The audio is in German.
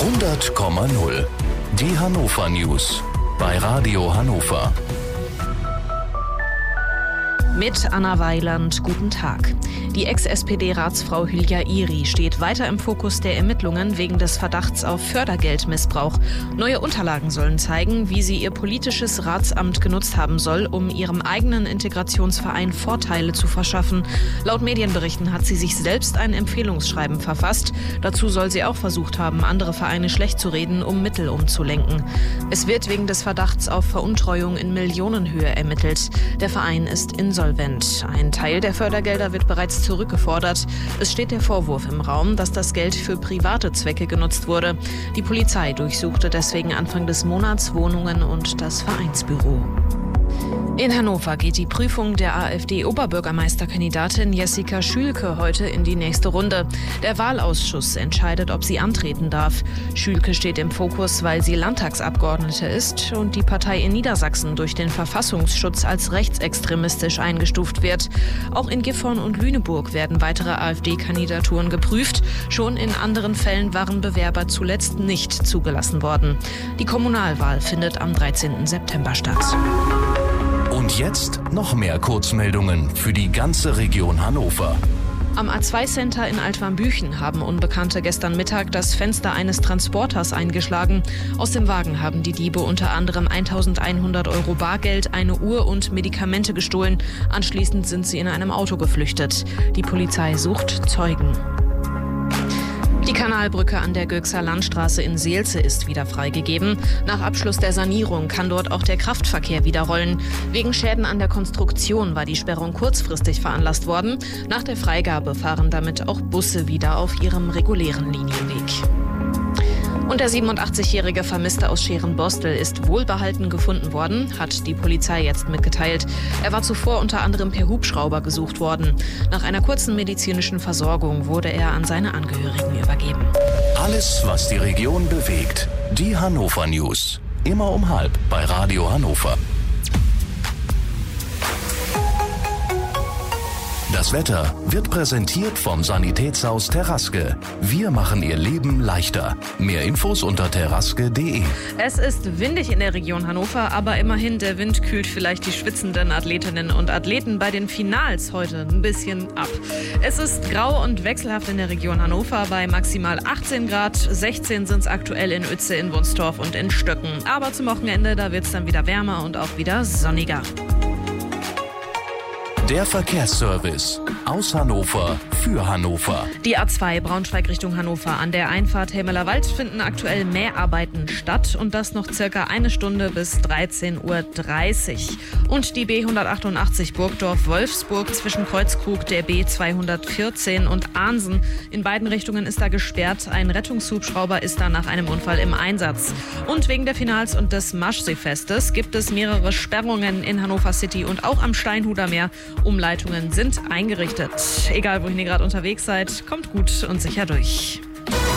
100,0. Die Hannover News bei Radio Hannover. Mit Anna Weiland, guten Tag. Die Ex-SPD-Ratsfrau Hülya Iri steht weiter im Fokus der Ermittlungen wegen des Verdachts auf Fördergeldmissbrauch. Neue Unterlagen sollen zeigen, wie sie ihr politisches Ratsamt genutzt haben soll, um ihrem eigenen Integrationsverein Vorteile zu verschaffen. Laut Medienberichten hat sie sich selbst ein Empfehlungsschreiben verfasst. Dazu soll sie auch versucht haben, andere Vereine schlecht zu reden, um Mittel umzulenken. Es wird wegen des Verdachts auf Veruntreuung in Millionenhöhe ermittelt. Der Verein ist insolvent. Ein Teil der Fördergelder wird bereits zurückgefordert. Es steht der Vorwurf im Raum, dass das Geld für private Zwecke genutzt wurde. Die Polizei durchsuchte deswegen Anfang des Monats Wohnungen und das Vereinsbüro. In Hannover geht die Prüfung der AfD-Oberbürgermeisterkandidatin Jessica Schülke heute in die nächste Runde. Der Wahlausschuss entscheidet, ob sie antreten darf. Schülke steht im Fokus, weil sie Landtagsabgeordnete ist und die Partei in Niedersachsen durch den Verfassungsschutz als rechtsextremistisch eingestuft wird. Auch in Gifhorn und Lüneburg werden weitere AfD-Kandidaturen geprüft. Schon in anderen Fällen waren Bewerber zuletzt nicht zugelassen worden. Die Kommunalwahl findet am 13. September statt. Und jetzt noch mehr Kurzmeldungen für die ganze Region Hannover. Am A2-Center in Altwarmbüchen haben Unbekannte gestern Mittag das Fenster eines Transporters eingeschlagen. Aus dem Wagen haben die Diebe unter anderem 1.100 € Bargeld, eine Uhr und Medikamente gestohlen. Anschließend sind sie in einem Auto geflüchtet. Die Polizei sucht Zeugen. Die Kanalbrücke an der Gökser Landstraße in Seelze ist wieder freigegeben. Nach Abschluss der Sanierung kann dort auch der Kraftverkehr wieder rollen. Wegen Schäden an der Konstruktion war die Sperrung kurzfristig veranlasst worden. Nach der Freigabe fahren damit auch Busse wieder auf ihrem regulären Linienweg. Und der 87-jährige Vermisste aus Scherenbostel ist wohlbehalten gefunden worden, hat die Polizei jetzt mitgeteilt. Er war zuvor unter anderem per Hubschrauber gesucht worden. Nach einer kurzen medizinischen Versorgung wurde er an seine Angehörigen übergeben. Alles, was die Region bewegt. Die Hannover News. Immer um 12:30 bei Radio Hannover. Das Wetter wird präsentiert vom Sanitätshaus Terraske. Wir machen Ihr Leben leichter. Mehr Infos unter terraske.de. Es ist windig in der Region Hannover, aber immerhin der Wind kühlt vielleicht die schwitzenden Athletinnen und Athleten bei den Finals heute ein bisschen ab. Es ist grau und wechselhaft in der Region Hannover bei maximal 18 Grad. 16 sind es aktuell in Uetze, in Wunstorf und in Stöcken. Aber zum Wochenende, da wird es dann wieder wärmer und auch wieder sonniger. Der Verkehrsservice aus Hannover für Hannover. Die A2 Braunschweig Richtung Hannover. An der Einfahrt Helmeler Wald finden aktuell Mäharbeiten statt und das noch circa eine Stunde bis 13:30 Uhr. Und die B188 Burgdorf-Wolfsburg zwischen Kreuzkrug der B214 und Ahnsen. In beiden Richtungen ist da gesperrt. Ein Rettungshubschrauber ist da nach einem Unfall im Einsatz. Und wegen der Finals und des Maschseefestes gibt es mehrere Sperrungen in Hannover City und auch am Steinhuder Meer. Umleitungen sind eingerichtet. Egal, wohin ihr gerade unterwegs seid, kommt gut und sicher durch.